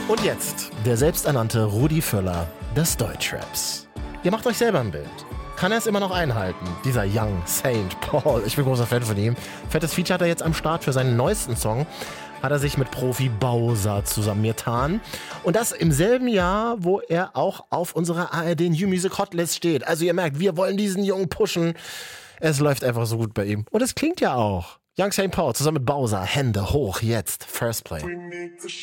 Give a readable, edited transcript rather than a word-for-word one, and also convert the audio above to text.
Und jetzt der selbsternannte Rudi Völler des Deutschraps. Ihr macht euch selber ein Bild. Kann er es immer noch einhalten, dieser Young Saint Paul? Ich bin großer Fan von ihm. Fettes Feature hat er jetzt am Start für seinen neuesten Song. Hat er sich mit Profi Bowser zusammengetan. Und das im selben Jahr, wo er auch auf unserer ARD New Music Hotlist steht. Also ihr merkt, wir wollen diesen Jungen pushen. Es läuft einfach so gut bei ihm. Und es klingt ja auch. Young Saint Paul zusammen mit Bowser. Hände hoch jetzt. First Play.